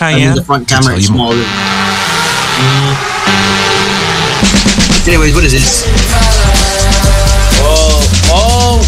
Cheyenne? the front camera I'll is tell you more. smaller. Anyways, what is this? Oh!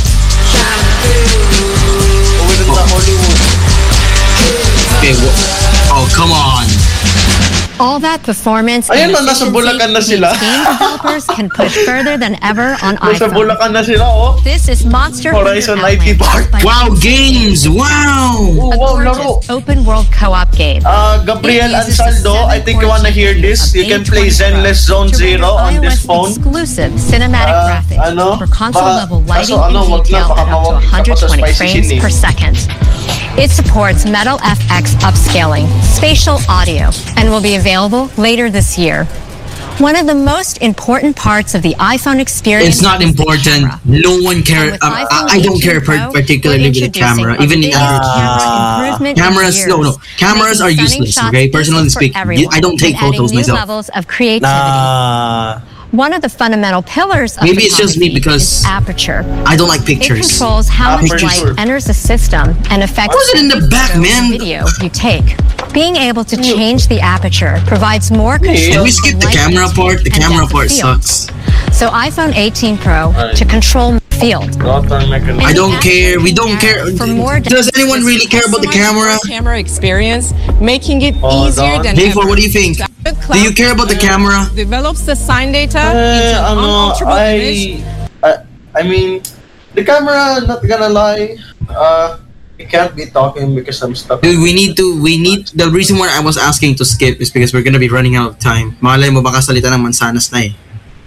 Uwi sa Hollywood. Okay, oh, come on. All that performance Ayun and na, nasa efficiency Bulacan na means sila. game developers can push further than ever on Nasa iPhone. Bulacan na sila, oh. This is Monster Horizon Hunter IT Outlands Park. by Wow, games! Wow! Oh, a wow, laro. gorgeous open-world co-op game. Gabriel It uses Ansaldo, the I think you wanna hear this. You can play Zenless Zone to Zero on render this iOS phone. exclusive cinematic graphics ano? for console-level lighting Kaso ano, and wag na, detail baka at up mawag to ka pa sa 120 spicy frames chili. per second. It supports Metal FX upscaling, spatial audio, and will be available later this year. One of the most important parts of the iPhone experience It's not is the important. camera. No one cares. And with iPhone I don't care 18 Pro, particularly we're with the camera. introducing Even our biggest camera improvement in cameras, years, no. Cameras are making stunning useless. shots Okay, easy personally for speaking, everyone I don't take and adding photos new myself. levels of creativity. Nah. One of the fundamental pillars of Maybe it's just me photography because is aperture. I don't like It pictures. controls how much Aperture. light enters the system and affects Why was it in the back, photo man? and video you take. Being able to change the aperture provides more Can control. we skip for the light camera intake part? The and camera depth of part field. sucks. So iPhone 18 Pro Right. to control field. Rotor mechanism. I don't And care. We adding don't care. that for more Does anyone really care about the camera? Camera experience, making it Hold easier on. than Dayfor, ever. what do you think? The Do cloud you care about the camera? develops the sign data into an unalterable image. I mean, the camera, not gonna lie, I can't be talking because I'm stuck. Dude, the reason why I was asking to skip is because we're gonna be running out of time. Malay mo baka salita ng mansanas na eh.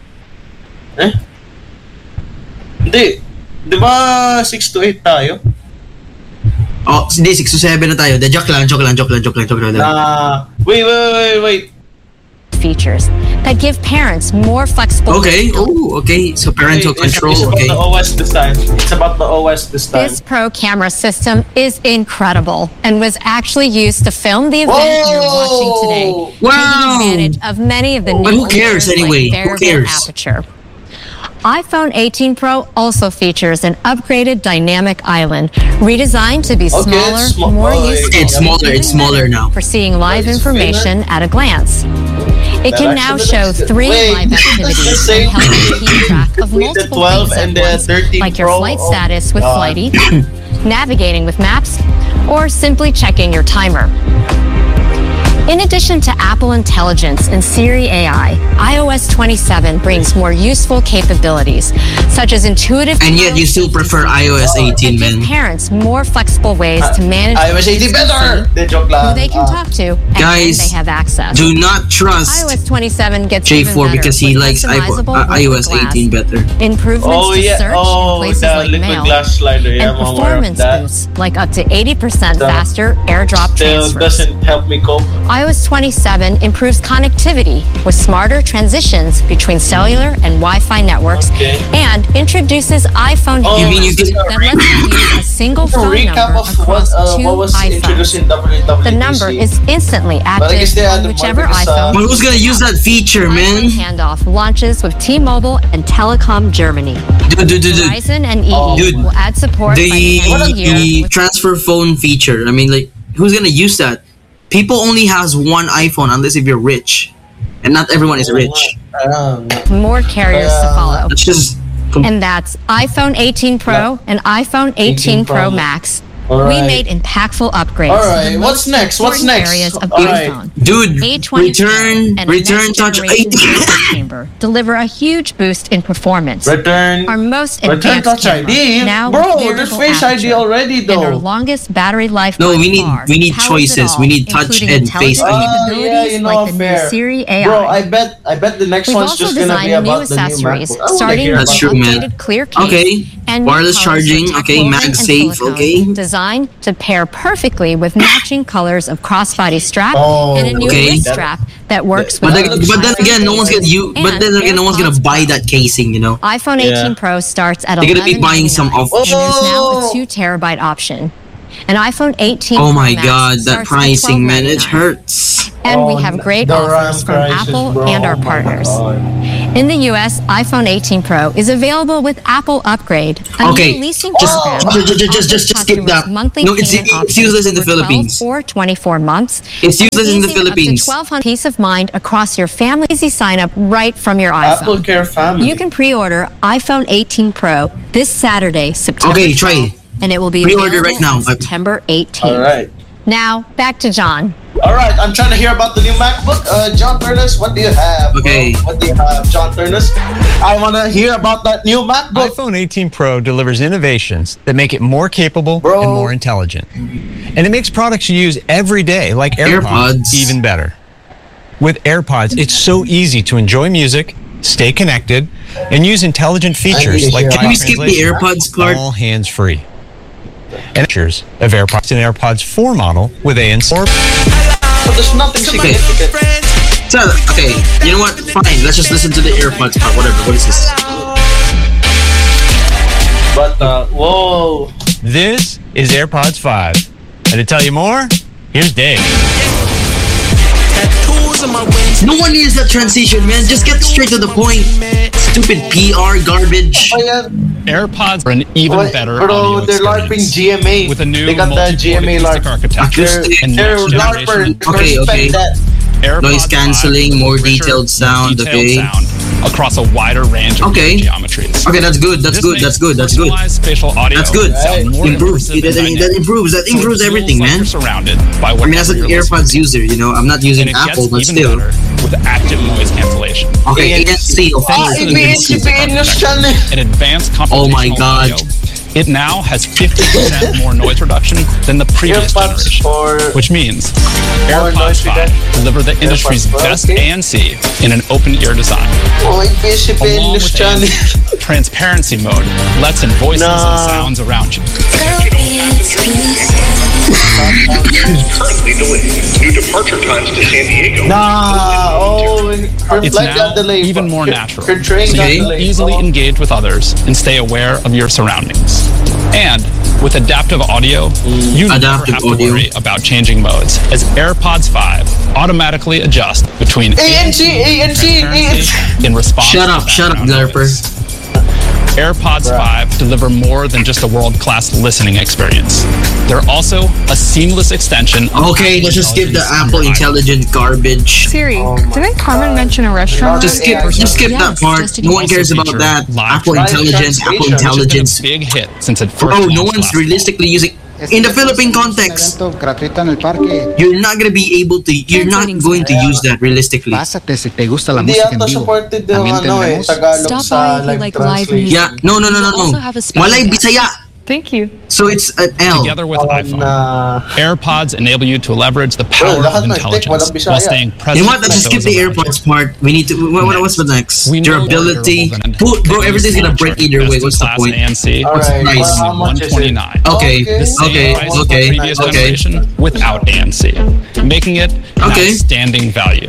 Hindi. Di ba 6 to 8 tayo? Oh, hindi, 6 to 7 na tayo. De, joke lang. Wait. Features that give parents more flexible. Okay, okay. So parental control, It's about okay. the OS this time. It's about the OS this time. This Pro camera system is incredible and was actually used to film the event you're watching today. Wow. Taking advantage of many of the But new who cares features anyway? like Who variable cares? aperture. iPhone 18 Pro also features an upgraded dynamic island, redesigned to be smaller, more useful. It's smaller, even it's smaller better now. for seeing live It's information at a glance. It can now show 3 live activities and help you keep track of Wait, the multiple 12 things and at the once, 13 like your Pro? flight Oh, status with God. Flighty, navigating with Maps, or simply checking your timer. In addition to Apple Intelligence and Siri AI, iOS 27 brings more useful capabilities, such as intuitive. And yet you still prefer iOS 18, that give man. parents more flexible ways to manage iOS 18 better! De, joke who lang. they can talk to and Guys, when they have access. Do not trust iOS 27 gets even J4 better because he with likes customizable iOS liquid 18 glass, better. improvements Oh, to yeah. search Oh, in places the like liquid mail, glass slider. Yeah, and I'm aware of performance that. boosts like up to 80% So, faster AirDrop Still transfers. doesn't help me cope. iOS 27 improves connectivity with smarter transitions between cellular and Wi-Fi networks, Okay. and introduces iPhone Oh, You mean you handles can- that lets you use a single A phone recap number of what, across 2 was introduced in iPhones. WWDC. The number is instantly But I guess active they had on the whichever market as, iPhone. But who's gonna use that feature, man? iPhone handoff launches with T-Mobile and Telecom Germany. Dude. Verizon and EE Dude, will add support by the end of the year. The with transfer phone feature. I mean, like, who's gonna use that? People only has one iPhone unless if you're rich, and not everyone is rich. more carriers to follow. That's just. And that's iPhone 18 Pro and iPhone 18 Pro Max. We Alright. made impactful upgrades. Alright, to the what's most next? What's important next? Areas of Alright. iPhone. Dude, A20 and a return next touch generation 18. data chamber deliver a huge boost in performance. Return. Our most Return advanced Touch camera, ID? now Bro, with there's variable Face ID aperture, already and our though. longest battery life. No, by we need- far we need powers it choices. all, We need touch including and Face intelligent ID. capabilities like the new Siri AI. Bro, I bet the next We've one's also just gonna be designed new about the new accessories, MacBook. I wanna starting hear with That's an true, man. updated clear case Okay. and new Wireless colors charging, with okay, tech woven and MagSafe, silicone, okay. designed to pair perfectly with matching colors of crossbody strap Oh, and a new okay. wrist strap that works But with then, both but then again, no one's gonna iPhone But then again, no one's gonna AirPods buy Pro. that casing, you know. iPhone Yeah. 18 Pro starts at They're gonna be buying some $11.99, off- and there's now Oh! a 2 terabyte option. An iPhone 18 Oh Pro my Max god, that starts at pricing, man, it $12.99. hurts. And we have great the offers RAM from crisis, Apple bro. and our Oh my partners. God. In the US, iPhone 18 Pro is available with Apple Upgrade, a Okay, new leasing just- program. just skip that. Monthly No, it's payment options useless in the for 12 Philippines. or 24 months. It's and useless in the easing up to Philippines. 1,200 peace of mind across your family. Easy sign up right from your Apple iPhone. Care Family. You can pre-order iPhone 18 Pro this Saturday, September Okay, try 12th, and it will be Pre-order available right now. on September 18th. All right. Now, back to John. All right, I'm trying to hear about the new MacBook. John Turnus, what do you have? Okay. Bro? What do you have, John Turnus? I want to hear about that new MacBook. iPhone 18 Pro delivers innovations that make it more capable Bro. and more intelligent. And it makes products you use every day, like AirPods, AirPods. even better. With AirPods, it's so easy to enjoy music, stay connected, and use intelligent features like Can Can we skip the translation, AirPods part? all hands-free. And features of AirPods and AirPods 4 model with ANC. So there's nothing significant. So, okay, you know what? Fine, let's just listen to the AirPods part. Whatever. What is this? But, whoa. This is AirPods 5. And to tell you more, here's Dave. No one needs that transition, man. Just get straight to the point. Stupid PR garbage. Ayan. AirPods are an even Wait, better bro, audio they're LARPing experience GMA. with a new They got the multi-port GMA acoustic LARP. architecture Acoustic. and They're next LARPers. generation Okay, Respect okay. that. AirPods Noise 5 cancelling, with more richer, detailed sound, detailed okay. sound across a wider range of Okay. geometries. Okay, that's good. That's This good. makes That's good. That's good. personalized spatial audio That's good. sound more Improves. immersive and dynamic. That improves. That So it improves feels everything, like man. You're surrounded by I mean, as whatever an you're listening AirPods to. user, you know, I'm not using And it Apple, gets but even still. better with active noise cancellation. Okay, ANC, of Ah, course. IPN news channel. An advanced Oh my computational God. audio. It now has 50% more noise reduction than the previous AirPods generation, for which means More AirPods noise 5 reduction. deliver the industry's AirPods Pro, best okay. ANC in an open-ear design. Oh, IPN Along news with channel. ANC, transparency mode lets in voices Nah. and sounds around you. Currently delayed due departure times to San Diego. Nah, oh, her It's flight got now delayed. even more Her- natural, Her train so got you can delayed. easily Oh. engage with others and stay aware of your surroundings. And with adaptive audio, you never Adaptive have to audio. worry about changing modes, as AirPods 5 automatically adjust between ANC. transparency in response Shut to up, background Larper. noise. AirPods 5 deliver more than just a world-class listening experience. They're also a seamless extension of Okay, Apple let's just skip the intelligence in Apple your iPhone. intelligent garbage. Siri, Oh my didn't Carmen God. mention a restaurant? Just skip Yeah, that part. just No one also cares about feature that. live Apple translation. intelligence, Apple Which has been a intelligence. Big hit since it first Bro, no launched one's last fall. realistically using. In the Philippine context, gratuito en el parque. you're not gonna be able to. You're not going to use that realistically. Pásate si te gusta la Hindi música en yata vivo. supported yung También ano tendremos Tagalog Stop sa by if you live like live translation. music. Yeah, no. also have a special Walay guest. Bisaya. Thank you. So it's an L. Together with Oh, iPhone, nah. AirPods enable you to leverage the power Bro, lahat of ng tech, intelligence walang Bisaya. while staying present. You know what? Let's just with skip the those around you. AirPods part. We need to. What's the next? We know Durability. they're durable Bro, and everything's gonna break either way. What's the best-in-class point? ANC, All What's the right, price? well, how much is it? $129. Okay. The same Okay. price as the Okay. previous Okay. generation without ANC, making it an Okay. outstanding value.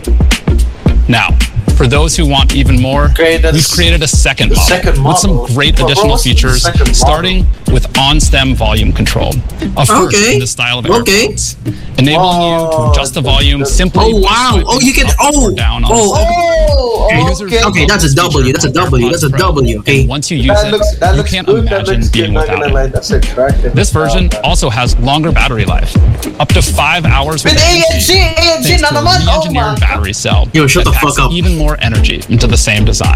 Now, for those who want even more, Okay, that's we've created a second the model, second with some model. great Well, additional what's the features, second model? starting with on-stem volume control, a first Okay. in the style of Okay. AirPods, enabling you to Oh, adjust the volume simply. Oh by wow! swiping Oh, you can. up or Oh. down on the Oh. Oh, Users okay. Okay, that's a W. That's a W. That's a W. Okay. And once you use That it, looks you good. can't That imagine looks good. being Not without gonna it. lie, that's attractive. This version also has longer battery life, up to 5 hours With ANC thanks na to a naman. Oh re-engineered my. battery cell Yo, shut that the packs fuck up. even more energy into the same design.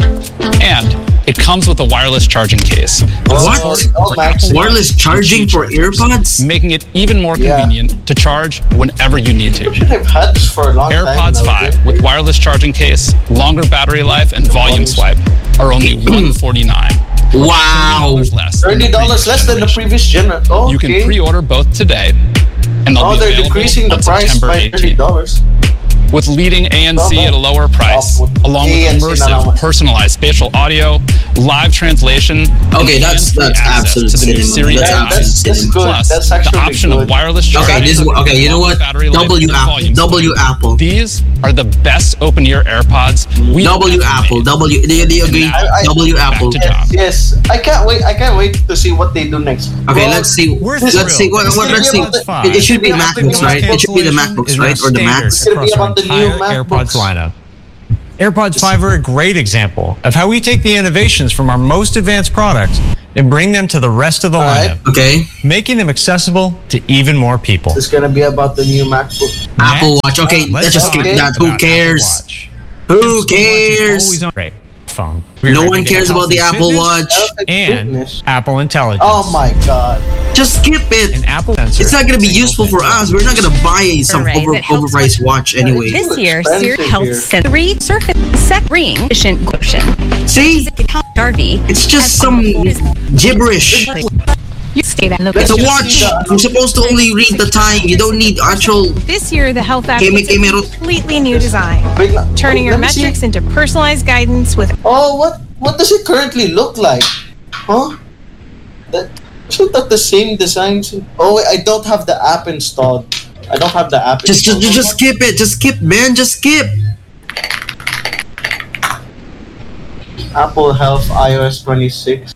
And it comes with a wireless charging case, What? Oh, Max. Wireless charging for AirPods? making it even more Yeah. convenient to charge whenever you need to. I've had this for a long time. AirPods now, 5 okay? with wireless charging case, longer battery life, and volume swipe are only $149. Wow. Less $30 less than the previous gen. Oh, You can okay. pre-order both today, and they'll Oh, be they're available decreasing the on price September by 18th. $30. with leading ANC at a lower price, along with immersive, personalized spatial audio, live translation. Okay, that's absolute to the new Siri AI. Plus, the option of wireless charging. Okay, you know what? W Apple. These are the best open-ear AirPods. W Apple. Do you agree? W Apple. Yes. I can't wait to see what they do next. Okay, let's see. Let's see. It should be MacBooks, right? It should be the MacBooks, right? Or the Macs. It's gonna be about the new AirPods lineup. AirPods 5 are a great example of how we take the innovations from our most advanced products and bring them to the rest of the lineup. Okay. Making them accessible to even more people. It's gonna be about the new MacBook. Apple Watch. Okay, let's just skip that. Who cares? Who cares? Always on great phone. No one cares about the Apple Watch. And Apple Intelligence. Oh my god. Just skip it. An Apple sensor. It's not going to be useful for us. We're not going to buy some overpriced watch anyway. This year, Siri Health sent 3 surface set ring efficient quotient. See? It's just some gibberish. It's a watch. You're supposed to only read the time. You don't need actual. This year, the Health app is a completely new design, turning your metrics into personalized guidance with. Oh, what does it currently look like? Huh? Isn't that the same design? Oh wait, I don't have the app installed. Just skip it. Just skip, man. Just skip. Apple Health iOS 26.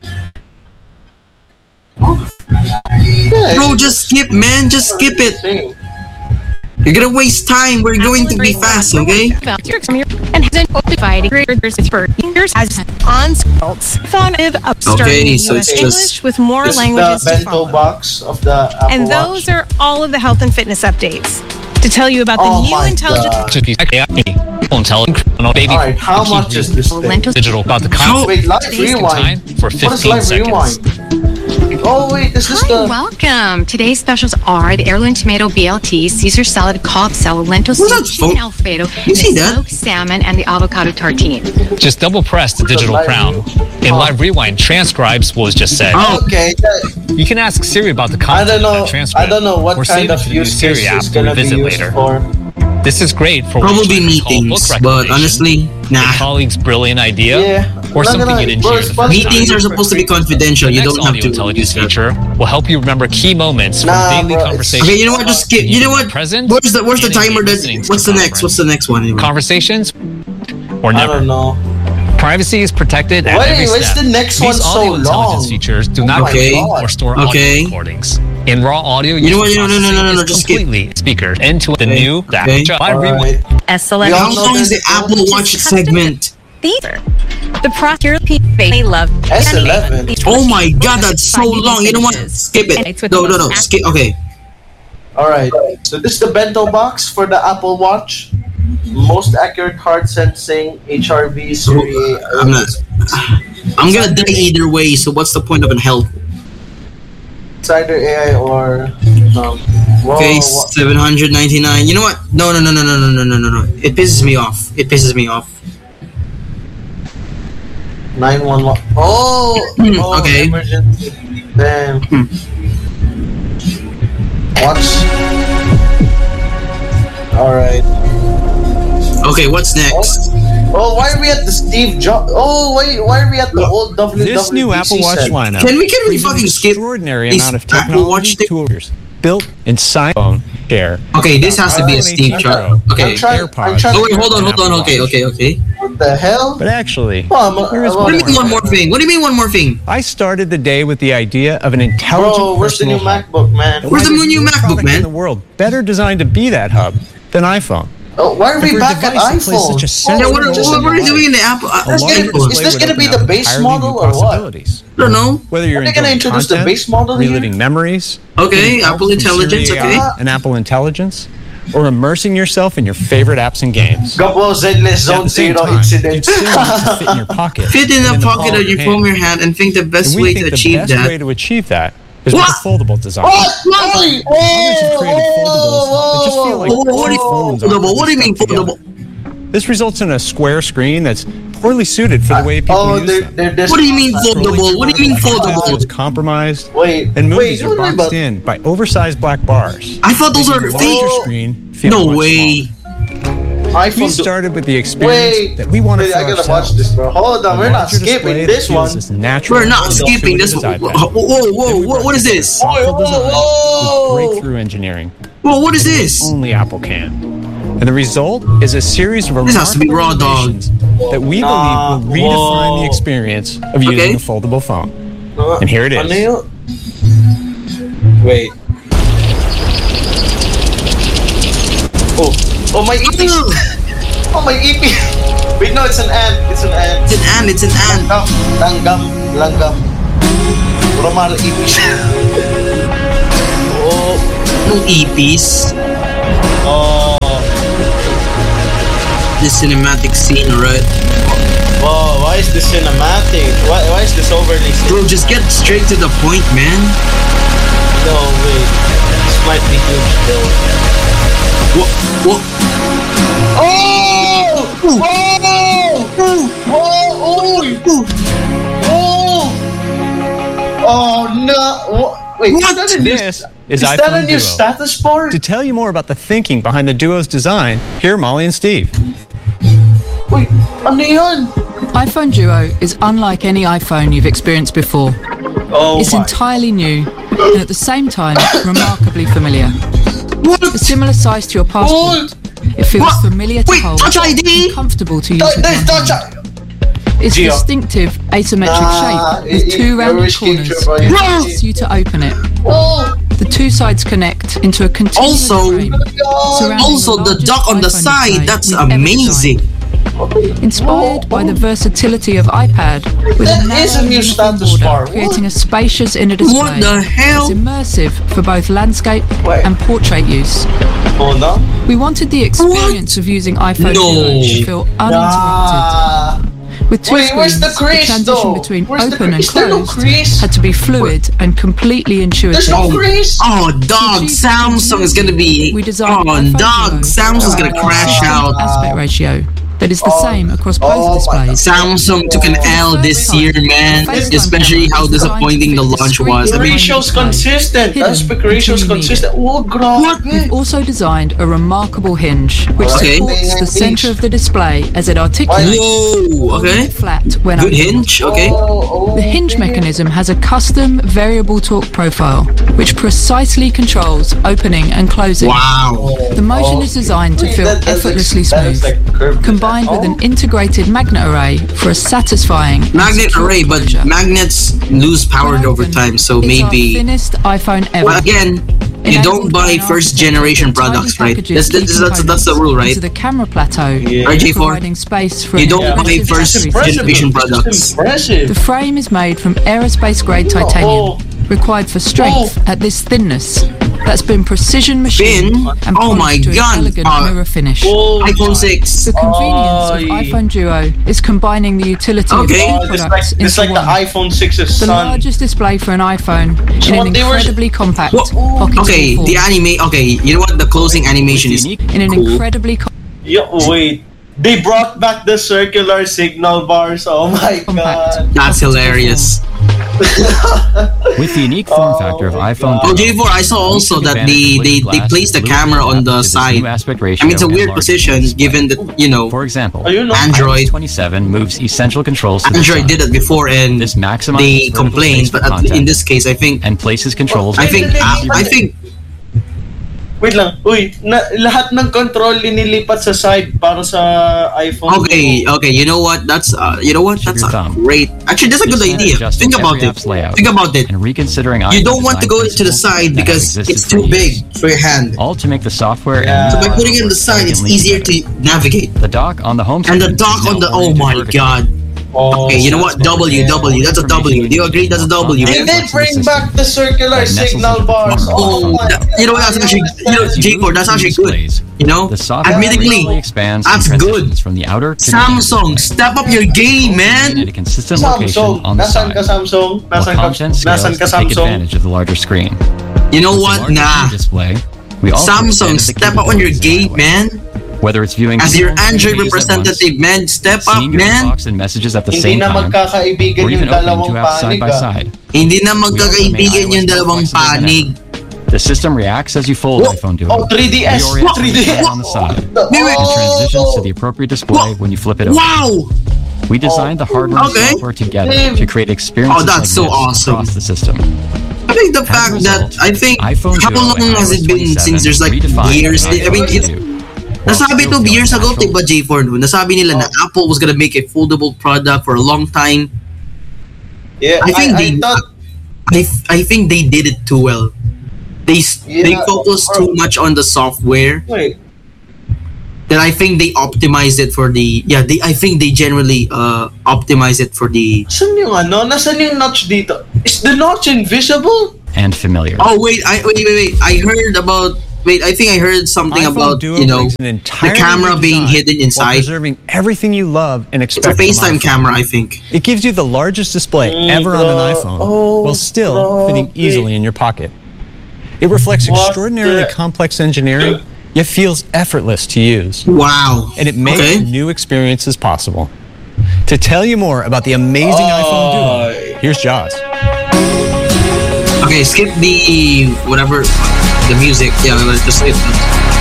Bro, just skip, man. Just skip it. You're gonna waste time. We're going to be fast, okay? And has notified creators for years as on skills. Okay, so it's just with more languages the bento box of the Apple and those Watch. are all of the health and fitness updates. To tell you about the new intelligent. Alright, how much is this thing? Digital about the concept. Wait, live rewind. For What is 15 live seconds. rewind? Oh wait, this is the. Welcome. Today's specials are the heirloom tomato BLT, Caesar salad, Cobb salad, lentil soup, chicken Alfredo, the smoked salmon, and the avocado tartine. Just double press the digital crown. In Live Rewind, transcribes what was just said. Oh, okay. You can ask Siri about the content of that transcript. I don't know what or kind save it of to the new use Siri case app it's to gonna be revisit used later. for. This is great for probably what you might call meetings, book but honestly, a colleague's brilliant idea, or something you didn't hear the first Meetings time. are supposed to be confidential. The You next don't have audio to. intelligence feature will help you remember key moments from daily conversations. Okay, you know what? Just skip. You know what? Where's the timer? What's the next one? Anyway? Conversations or never. I don't know. Privacy is protected at every step. What's the next one These so audio long? intelligence features do not create or store audio recordings. In raw audio, you know what? No, just completely speakers into the new S11. How long is the Apple Watch segment? The procure they love S11. Oh my god, that's so long. You know what? Skip it. No. Skip. Okay. Alright. So this is the bento box for the Apple Watch. Most accurate heart sensing, HRV, Siri. I'm gonna die either way. So what's the point of an health? It's either AI or. Okay, 799. You know what? No. It pisses me off. 911. Oh, okay. Emergency. Damn. Watch. Alright. Okay, what's next? Oh, why are we at the Steve Jobs? Oh, why are we at the old WWDC? This new Apple Watch lineup. Can we fucking skip extraordinary amount of technology tools built in phone share. Okay, this has to be a Steve Jobs. Okay. I'm trying oh wait, hold on. Okay. What the hell? But actually, what do you mean one more thing? What do you mean one more thing? I started the day with the idea of an intelligent. Bro, where's the new MacBook, man? Where's the new MacBook, man? In the world, better designed to be that hub than iPhone. Oh, why are we back at iPhone? What are you doing in the Apple? Is this gonna be the base model or what? I don't know. Whether you're gonna introduce the base model here? reliving memories. Okay, Apple Intelligence. Okay. And Apple Intelligence, or immersing yourself in your favorite apps and games. Gobbo Zenless Zone Zero Incident. Fit in your pocket. Fit in the pocket of your phone, your hand, and think the best way to achieve that. The best way to achieve that is with a foldable design. What do you mean foldable? This results in a square screen that's poorly suited for the way people use them. What do you mean foldable? What do you mean foldable? It's compromised. And movies are boxed in by oversized black bars. I thought those are fake. No way. We started with the experience that we want to I gotta watch this, bro. Hold on, we're not skipping this one. We're not skipping this one. Whoa, what is this? Whoa. Breakthrough engineering. Whoa, what is this? Only Apple can. And the result is a series of this has to be raw dog that we believe will redefine the experience of using a foldable phone. And here it is. Wait. Oh my EP! Oh my EP! Wait, no, it's an ant. It's an ant. Langgam. Normal EPs. No EPs. The cinematic scene, right? Whoa, why is this cinematic? Why is this overly cinematic? Bro, just get straight to the point, man. No, wait. This might be huge, though. What? Oh no! Wait, what? Is that a new status bar? To tell you more about the thinking behind the Duo's design, here are Molly and Steve. Wait, ano yun? iPhone Duo is unlike any iPhone you've experienced before. It's entirely new and at the same time remarkably familiar. A similar size to your passport, it feels familiar to hold and comfortable to use with one hand. Its distinctive asymmetric shape with two rounded corners allows you to open it. The two sides connect into a continuous frame. Also the dock on the side, that's amazing. Inspired by the versatility of iPad, with a narrow uniform border creating a spacious inner display. What the hell? It's immersive for both landscape and portrait use. We wanted the experience of using iPhone Duo to feel uninterrupted. With two screens, the transition between open and closed had to be fluid and completely intuitive. Oh, dog, Samsung is gonna be... Samsung's gonna crash out. Aspect ratio that is the same across both displays. Samsung took an L this year, man. Especially how disappointing the launch was. The ratio's consistent. Aspect ratio's consistent. We've also designed a remarkable hinge, which supports the center of the display as it articulates flat when good hinge, The hinge mechanism has a custom variable torque profile, which precisely controls opening and closing. Wow. The motion is designed to feel effortlessly smooth, combined with an integrated magnet array for a satisfying magnet array, but magnets lose power over time, so maybe. Our thinnest iPhone ever. Well, again, you don't buy first generation products, right? That's the rule, right? To the camera plateau, RJ4. Space for you don't buy first generation products. The frame is made from aerospace grade titanium, required for strength at this thinness. That's been precision machined and polished to an elegant mirror finish. iPhone 6. The convenience of iPhone Duo is combining the utility of two products into it's like one. The iPhone 6's the largest display for an iPhone in an incredibly compact pocket. The anime. Okay, you know what the closing animation is? In an incredibly. Wait. They brought back the circular signal bars. Oh my god. That's hilarious. With the unique form factor of iPhone 12, J4, I saw also that they placed the camera on the side. I mean, it's a weird position given that, you know, for example, Android 27 moves essential controls to Android did it before and this they complained, but in this case, I think and places controls. I think wait lang. Lahat ng control linilipat sa side para sa iPhone. Okay, you know what? That's a great. Actually, that's a good idea. Think about it. And reconsidering you don't want to go to the side because it's too big for your hand. All to make the software. So by putting it on the side, it's easier to navigate. The dock on the home screen. And the dock on the. Oh my god. Okay, you know what? W. That's a W. Do you agree? That's a W. And they bring back the circular signal bars. You know what? That's actually, J4, that's actually good. You know, admittedly, that's good. From the outer Samsung, step up your game, man. At a consistent location on the side. Nasan ka Take advantage of the larger screen. You know what? Nah. Display. We also Samsung, step up on your game, man. Whether it's viewing as your Android representative, man, step up, man. Box and messages at the same time, or even opening two apps side by side. Hindi na magkakaibigan yung dalawang panig. The system reacts as you fold iPhone Duo. Oh, 3DS. Reorients the screen on the side. And transitions to the appropriate display when you flip it over. Wow! We designed the hardware and software together to create experiences that's so awesome. across the system. I think the fact that how long has it been since there's like years? I mean, nasabi 2 years ago, diba J4 no? Nasabi nila na Apple was gonna make a foldable product for a long time. Yeah, I think they did it too well. They focused too much on the software. Wait. That I think they optimized it for the I think they generally optimized it for the. Nasaan yung ano? Nasaan yung notch dito? Is the notch invisible? And familiar. Oh wait! I heard about. Wait, I think I heard something about the camera being hidden inside. Preserving everything you love and expect. It's a FaceTime camera, I think. It gives you the largest display ever on an iPhone, while still fitting easily in your pocket. It reflects extraordinarily complex engineering, yet feels effortless to use. Wow! And it makes new experiences possible. To tell you more about the amazing iPhone Duo, here's Jaws. Okay, skip the whatever. The music, just skip that.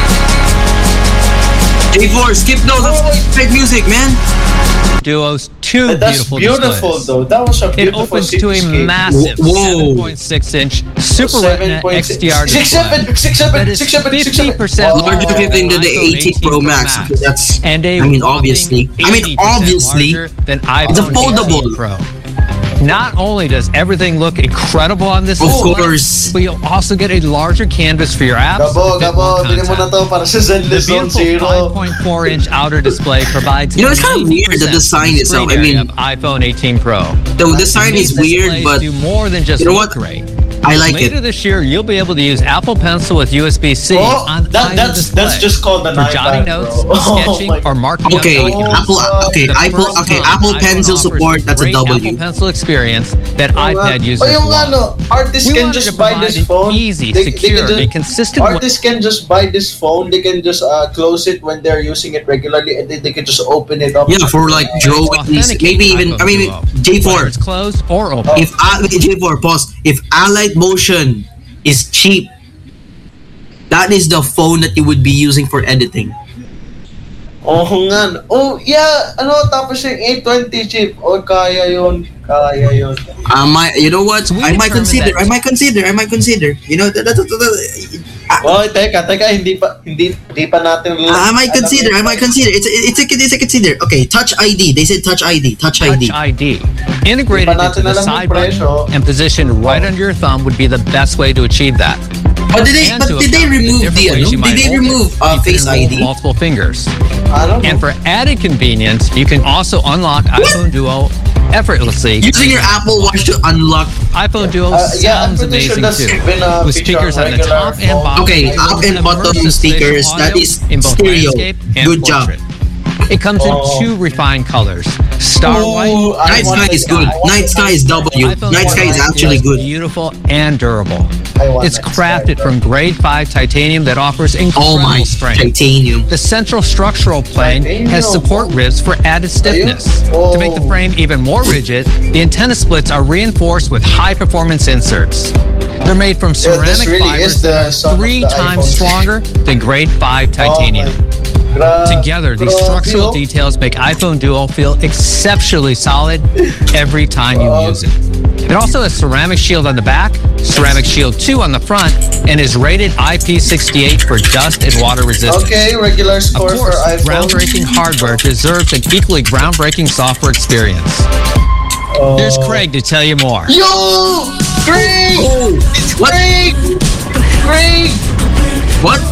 J4, skip those. That's great music, man. Duo's two beautiful displays. Though. That was a beautiful. It opens to a massive 7.6-inch Super Retina XDR display. 50% larger than the 18 Pro Max. That's. Obviously. Obviously. Than it's a foldable. Pro. Not only does everything look incredible on this display, but you'll also get a larger canvas for your apps. The beautiful 5.4-inch outer display provides. You know, it's kind of weird, the design itself. I mean, iPhone 18 Pro. The design is weird, but do more than just look great. I like Later this year, you'll be able to use Apple Pencil with USB-C on either display. That's just called an for jotting notes, sketching, or marking up documents. Apple Pencil support. That's a W. Apple Pencil experience that iPad users love. Artists can just buy this phone. Easy, secure, and consistent. Artists can just buy this phone. They can just close it when they're using it regularly, and then they can just open it up. Yeah, for like drawings, maybe even. I mean, J4. It's closed or open. If J4 pause. If Alight Motion is cheap, that is the phone that you would be using for editing. Oh nga. Oh yeah, tapos yung 820 chip. Oh, kaya yun. You know what? I might consider. You know, oh, teka, hindi pa natin. I might consider. It's a consider. Okay, Touch ID. They said Touch ID. Touch ID. Integrated into the side button and positioned right under your thumb would be the best way to achieve that. But did they remove Face ID? Multiple fingers. And for added convenience, you can also unlock iPhone Duo effortlessly. Using your Apple Watch to unlock iPhone Duo sounds amazing too. With speakers on the top and bottom. Okay, top and bottom speakers. That is stereo. Good job. It comes in two refined colors. Star White. Night Sky is good. Night Sky is W. Night Sky is actually good. Beautiful and durable. It's crafted from grade 5 titanium that offers incredible strength. Titanium. The central structural plane has support ribs for added stiffness. To make the frame even more rigid, the antenna splits are reinforced with high-performance inserts. They're made from ceramic fibers that are 3 times stronger than grade 5 titanium. Together, these structural details make iPhone Duo feel exceptionally solid every time you use it. It also has ceramic shield on the back, ceramic shield 2 on the front, and is rated IP68 for dust and water resistance. Okay, regular score for iPhone. Groundbreaking hardware deserves an equally groundbreaking software experience. There's Craig to tell you more. Yo! Craig! It's Craig! Craig! What?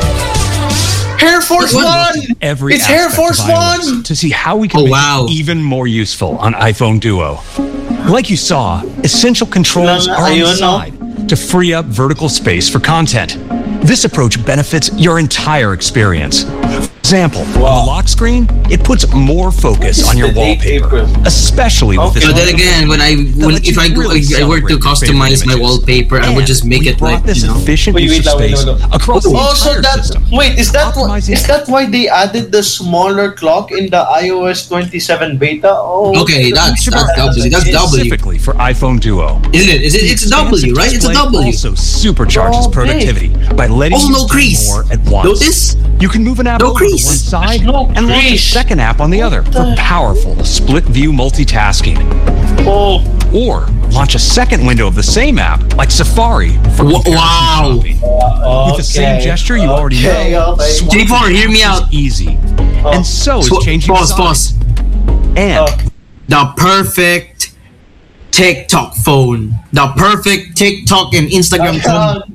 Air Force One! It's Air Force One! To see how we can make it even more useful on iPhone Duo. Like you saw, essential controls are on the side to free up vertical space for content. This approach benefits your entire experience. Example, on the lock screen, it puts more focus on your wallpaper, especially with this. But then again, if I were to customize my wallpaper, I would just make it like efficient use of space across the entire system. Wait, is that why they added the smaller clock in the iOS 27 beta? Oh, okay, that's W. That's W. Specifically for iPhone Duo. Isn't it? It's a W, right? It's a W. Also supercharges productivity by letting you do more at once. Notice? You can move an app over to one side and launch a second app on the other for powerful split-view multitasking. Or launch a second window of the same app, like Safari, for shopping. With the same gesture you already know, J4, hear me out. Easy. And so is changing pause. And the perfect TikTok phone. The perfect TikTok and Instagram phone.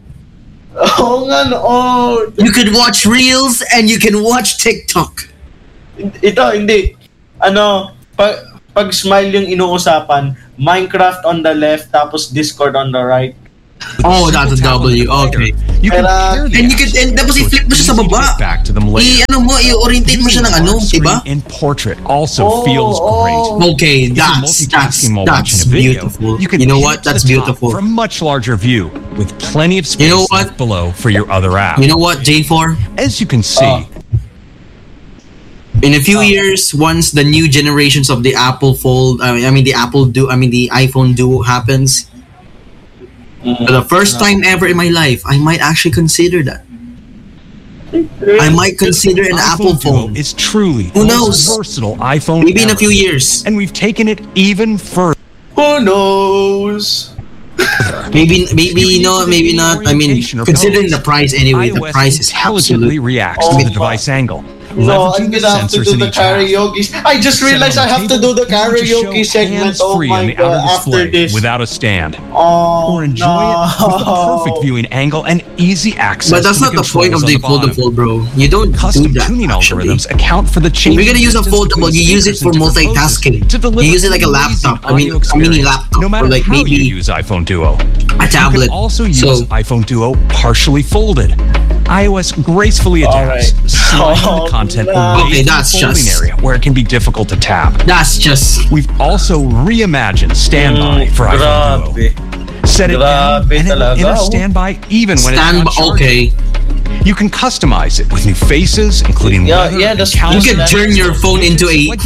You could watch Reels and you can watch TikTok. Hindi. Pag smile yung inuusapan, Minecraft on the left, tapos Discord on the right. Oh, that's a W. Okay. Tapos i-flip mo siya sa baba. I-orientate mo siya ng diba? In portrait also feels great. Okay, that's beautiful. You know what? That's beautiful. For a much larger view with plenty of space left below for your other apps. You know what, J4? As you can see, in a few years, once the new generations of the Apple Fold, the iPhone Duo happens, for the first time ever in my life, I might actually consider that. I might consider an Apple phone. It's truly who knows? Versatile iPhone. Maybe in a few years, and we've taken it even further. Who knows? Maybe maybe not. I mean, considering the price anyway, the price is intelligently reacts to the device angle. No, I'm gonna have to do the karaoke. I just realized I have to do the karaoke segment. Oh my god! After this, without a stand, or enjoy it with a perfect viewing angle and easy access. But that's not the point of the foldable, bro. You don't custom tuning algorithms account for the change. If you're gonna use a foldable, you use it for multitasking. You use it like a laptop. I mean, a mini laptop. No matter like how maybe you use iPhone Duo, a tablet. You can also use iPhone Duo partially folded. iOS gracefully adapts, sliding the content away from the folding area where it can be difficult to tap. That's just... We've also reimagined Standby for iPhone Duo. Set it down and it'll standby even when it's not charging. Okay. You can customize it with new faces, including weather and calendar. You can turn your phone into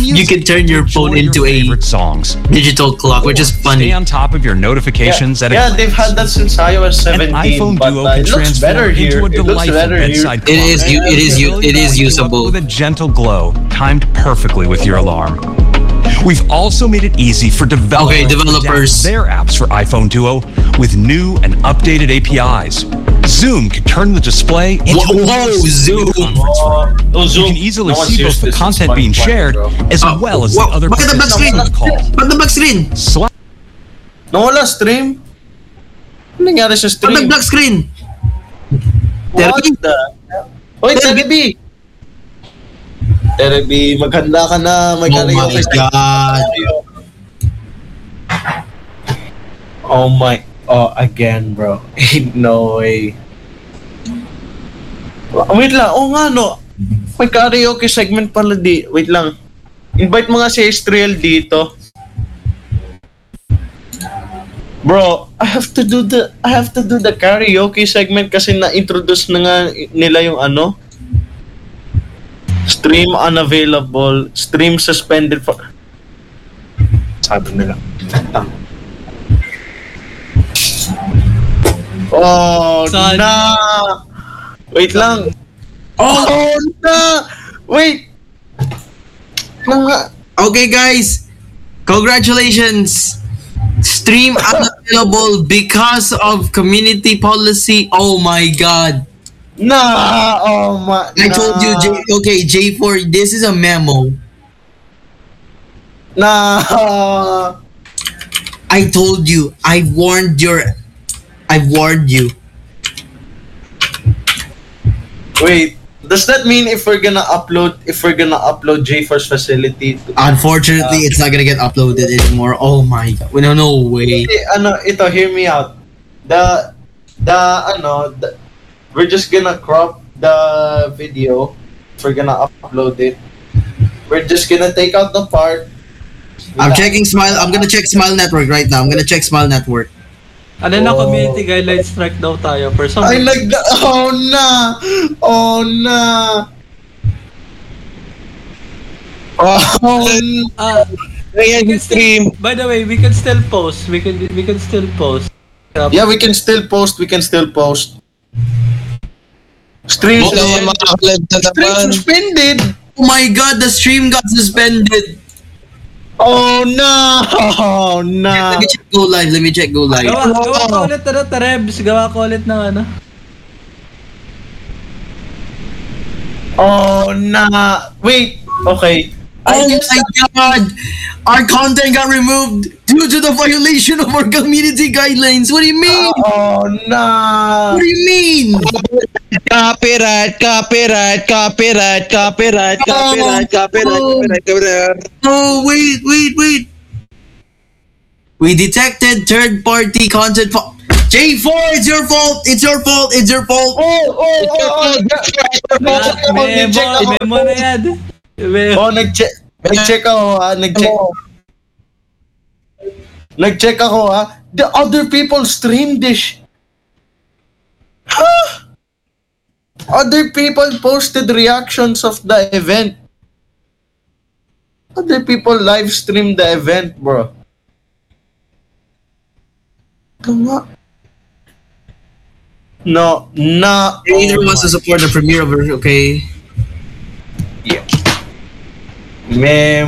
a favorite songs. Digital clock, which is funny. Stay on top of your notifications at a glance. They've had that since iOS 17. An iPhone Duo can transform into a delightful bedside clock. It is usable with a gentle glow, timed perfectly with your alarm. We've also made it easy for developers to adapt their apps for iPhone Duo with new and updated APIs. Zoom can turn the display into Zoom. Conference room. You can easily see both the content being shared as well as the other participants on the call. Ba't the black screen? Nawala stream? Ano nangyari sa stream? Ba't the black screen? What the? Wait, Terry, Terry, maghanda ka na. Oh my God. Oh my... Oh, again, bro. No way. Wait lang. Oh nga, no. May karaoke segment pala di. Wait lang. Invite mo nga si Estriel dito. Bro, I have to do the karaoke segment kasi na-introduce na nga nila yung ano. Stream unavailable. Stream suspended for... Sabi nila. Oh, na! Wait lang. Oh, na! Wait! Okay, guys. Congratulations. Stream unavailable because of community policy. Oh my God. Nah. Oh my. I told you, J4, this is a memo. Nah. I told you. I warned you. Wait, does that mean if we're gonna upload J4's facility? Unfortunately, it's not gonna get uploaded anymore. Oh my God! No way. Ito, hear me out. We're just gonna crop the video We're gonna upload it. We're just gonna take out the part. I'm checking Smile. I'm gonna check Smile Network right now. I'm gonna check Smile Network. Ano na community guidelines strike daw tayo for some I like the oh na. Stream. By the way, we can still post. We can still post. Yeah, we can still post. Stream suspended. Oh my god, the stream got suspended. Oh no! Let me check go live. Gawa ko ulit Tarebs. Gawa ko ulit ng ano. Oh nah. Wait. Okay. Oh my god! Our content got removed due to the violation of our community guidelines. What do you mean? Oh no! What do you mean? Copyright. Oh wait. We detected third-party content. J4, it's your fault. Memo na yan. Oh, nag-check ako ha. The other people stream this. Huh? Other people posted reactions of the event. Other people live streamed the event, bro. No. Neither wants to support the premiere of it, okay? Yeah. Man.